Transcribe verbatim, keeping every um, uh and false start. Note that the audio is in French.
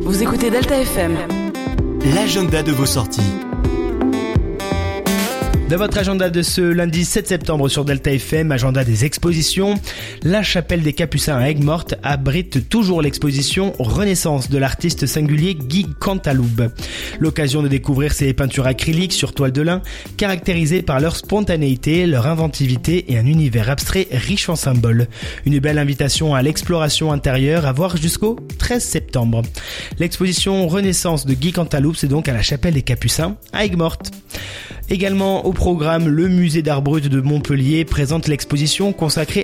Vous écoutez Delta F M. L'agenda de vos sorties. Dans votre agenda de ce lundi sept septembre sur Delta F M, agenda des expositions, la chapelle des Capucins à Aigues-Mortes abrite toujours l'exposition Renaissance de l'artiste singulier Guy Cantaloupe. L'occasion de découvrir ses peintures acryliques sur toile de lin, caractérisées par leur spontanéité, leur inventivité et un univers abstrait riche en symboles. Une belle invitation à l'exploration intérieure à voir jusqu'au treize septembre. L'exposition Renaissance de Guy Cantaloupe, c'est donc à la chapelle des Capucins à Aigues-Mortes. Également au programme, le musée d'art brut de Montpellier présente l'exposition consacrée